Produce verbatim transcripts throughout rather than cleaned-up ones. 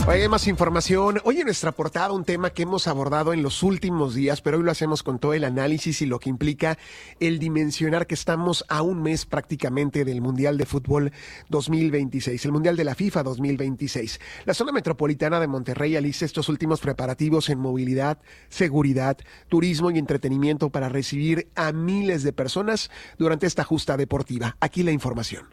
Oye, más información. Hoy en nuestra portada un tema que hemos abordado en los últimos días, pero hoy lo hacemos con todo el análisis y lo que implica el dimensionar que estamos a un mes prácticamente del Mundial de Fútbol dos mil veintiséis, el Mundial de la FIFA dos mil veintiséis. La zona metropolitana de Monterrey alista estos últimos preparativos en movilidad, seguridad, turismo y entretenimiento para recibir a miles de personas durante esta justa deportiva. Aquí la información.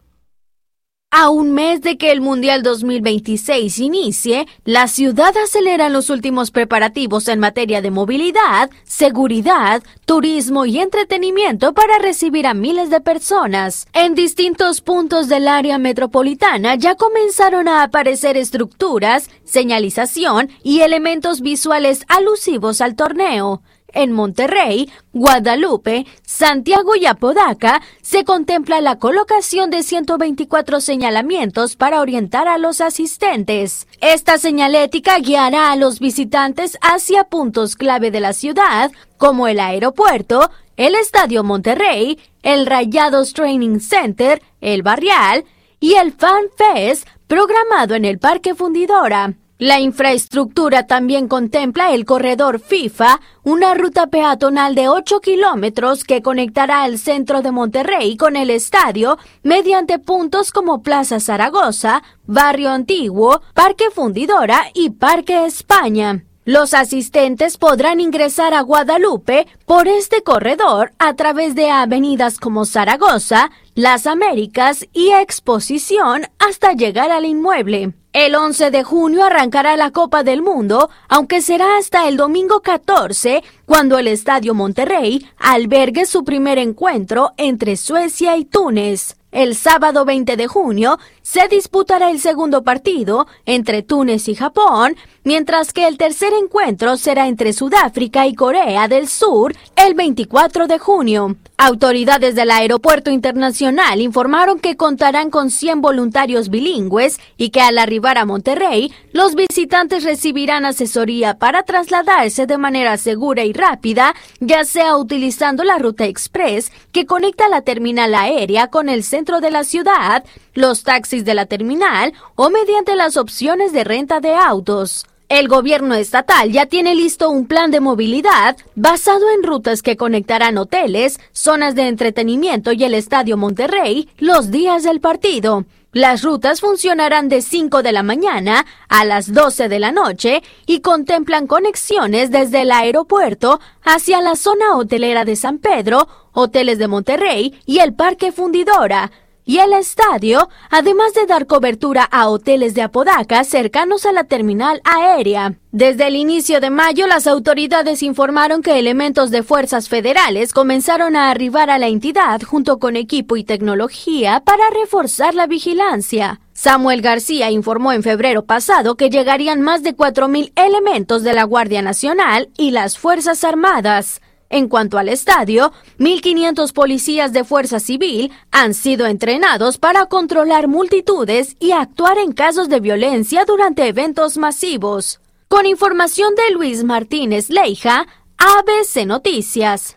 A un mes de que el Mundial dos mil veintiséis inicie, la ciudad acelera los últimos preparativos en materia de movilidad, seguridad, turismo y entretenimiento para recibir a miles de personas. En distintos puntos del área metropolitana ya comenzaron a aparecer estructuras, señalización y elementos visuales alusivos al torneo. En Monterrey, Guadalupe, Santiago y Apodaca se contempla la colocación de ciento veinticuatro señalamientos para orientar a los asistentes. Esta señalética guiará a los visitantes hacia puntos clave de la ciudad, como el aeropuerto, el Estadio Monterrey, el Rayados Training Center, el Barrial y el Fan Fest programado en el Parque Fundidora. La infraestructura también contempla el corredor FIFA, una ruta peatonal de ocho kilómetros que conectará el centro de Monterrey con el estadio mediante puntos como Plaza Zaragoza, Barrio Antiguo, Parque Fundidora y Parque España. Los asistentes podrán ingresar a Guadalupe por este corredor a través de avenidas como Zaragoza, Las Américas y Exposición hasta llegar al inmueble. El once de junio arrancará la Copa del Mundo, aunque será hasta el domingo catorce, cuando el Estadio Monterrey albergue su primer encuentro entre Suecia y Túnez. El sábado veinte de junio se disputará el segundo partido entre Túnez y Japón, mientras que el tercer encuentro será entre Sudáfrica y Corea del Sur el veinticuatro de junio. Autoridades del Aeropuerto Internacional informaron que contarán con cien voluntarios bilingües y que al arribar a Monterrey, los visitantes recibirán asesoría para trasladarse de manera segura y rápida, ya sea utilizando la ruta express que conecta la terminal aérea con el centro de la ciudad, los taxis de la terminal o mediante las opciones de renta de autos. El gobierno estatal ya tiene listo un plan de movilidad basado en rutas que conectarán hoteles, zonas de entretenimiento y el Estadio Monterrey los días del partido. Las rutas funcionarán de cinco de la mañana a las doce de la noche y contemplan conexiones desde el aeropuerto hacia la zona hotelera de San Pedro, hoteles de Monterrey y el Parque Fundidora. Y el estadio, además de dar cobertura a hoteles de Apodaca cercanos a la terminal aérea. Desde el inicio de mayo, las autoridades informaron que elementos de fuerzas federales comenzaron a arribar a la entidad junto con equipo y tecnología para reforzar la vigilancia. Samuel García informó en febrero pasado que llegarían más de cuatro mil elementos de la Guardia Nacional y las Fuerzas Armadas. En cuanto al estadio, mil quinientos policías de Fuerza Civil han sido entrenados para controlar multitudes y actuar en casos de violencia durante eventos masivos. Con información de Luis Martínez Leija, A B C Noticias.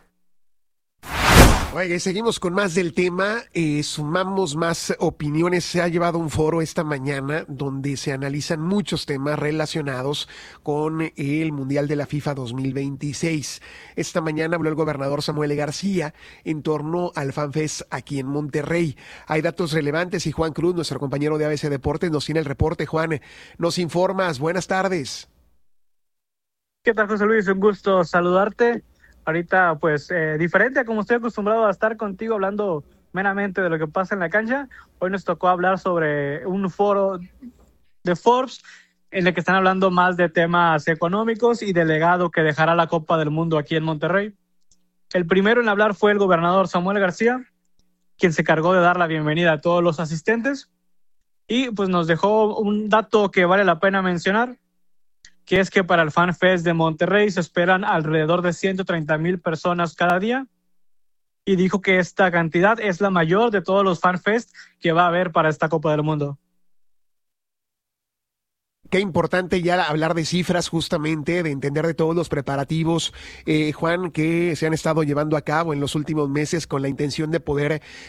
Oiga, y seguimos con más del tema, eh, sumamos más opiniones. Se ha llevado un foro esta mañana donde se analizan muchos temas relacionados con el Mundial de la FIFA dos mil veintiséis. Esta mañana habló el gobernador Samuel García en torno al FanFest aquí en Monterrey. Hay datos relevantes y Juan Cruz, nuestro compañero de A B C Deportes, nos tiene el reporte. Juan, nos informas. Buenas tardes. ¿Qué tal, José Luis? Un gusto saludarte. Ahorita, pues, eh, diferente a como estoy acostumbrado a estar contigo hablando meramente de lo que pasa en la cancha, hoy nos tocó hablar sobre un foro de Forbes en el que están hablando más de temas económicos y del legado que dejará la Copa del Mundo aquí en Monterrey. El primero en hablar fue el gobernador Samuel García, quien se encargó de dar la bienvenida a todos los asistentes y pues nos dejó un dato que vale la pena mencionar, que es que para el Fan Fest de Monterrey se esperan alrededor de ciento treinta mil personas cada día, y dijo que esta cantidad es la mayor de todos los Fan Fest que va a haber para esta Copa del Mundo. Qué importante ya hablar de cifras, justamente, de entender de todos los preparativos, eh, Juan, que se han estado llevando a cabo en los últimos meses con la intención de poder